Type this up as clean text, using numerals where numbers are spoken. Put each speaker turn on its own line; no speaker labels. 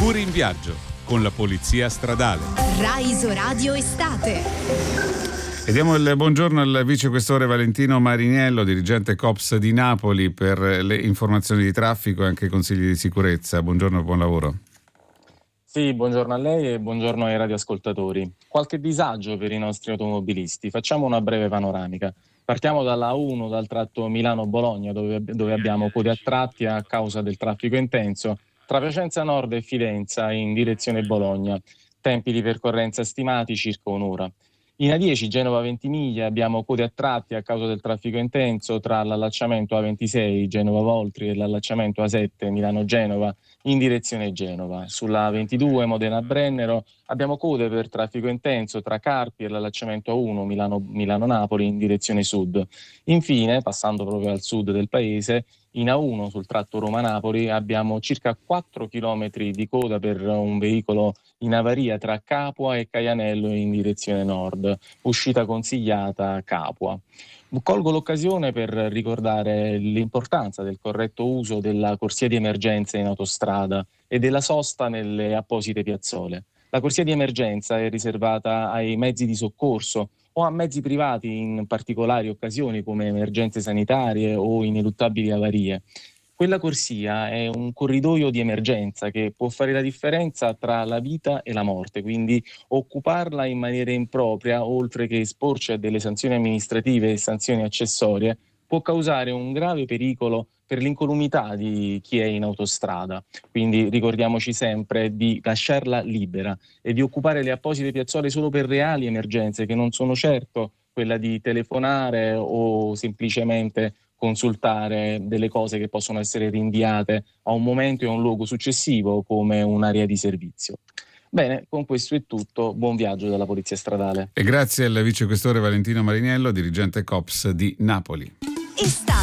Fuori in viaggio con la polizia stradale.
Rai Isoradio Estate.
E diamo il buongiorno al vicequestore Valentino Mariniello, dirigente COPS di Napoli, per le informazioni di traffico e anche consigli di sicurezza. Buongiorno e buon lavoro.
Sì, buongiorno a lei e buongiorno ai radioascoltatori. Qualche disagio per i nostri automobilisti. Facciamo una breve panoramica. Partiamo dalla A1, dal tratto Milano-Bologna, dove abbiamo code a tratti a causa del traffico intenso, tra Piacenza Nord e Fidenza in direzione Bologna. Tempi di percorrenza stimati circa un'ora. In A10 Genova-Ventimiglia abbiamo code a tratti a causa del traffico intenso tra l'allacciamento A26 Genova-Voltri e l'allacciamento A7 Milano-Genova in direzione Genova. Sulla 22 Modena-Brennero abbiamo code per traffico intenso tra Carpi e l'allacciamento A1 Milano-Napoli in direzione sud. Infine, passando proprio al sud del paese, in A1 sul tratto Roma-Napoli abbiamo circa 4 km di coda per un veicolo in avaria tra Capua e Caianello in direzione nord, uscita consigliata Capua. Colgo l'occasione per ricordare l'importanza del corretto uso della corsia di emergenza in autostrada e della sosta nelle apposite piazzole. La corsia di emergenza è riservata ai mezzi di soccorso o a mezzi privati in particolari occasioni come emergenze sanitarie o ineluttabili avarie. Quella corsia è un corridoio di emergenza che può fare la differenza tra la vita e la morte, quindi occuparla in maniera impropria, oltre che esporci a delle sanzioni amministrative e sanzioni accessorie, può causare un grave pericolo per l'incolumità di chi è in autostrada. Quindi ricordiamoci sempre di lasciarla libera e di occupare le apposite piazzole solo per reali emergenze, che non sono certo quella di telefonare o semplicemente consultare delle cose che possono essere rinviate a un momento e a un luogo successivo come un'area di servizio. Bene, con questo è tutto. Buon viaggio dalla Polizia Stradale.
E grazie al vicequestore Valentino Mariniello, dirigente COPS di Napoli.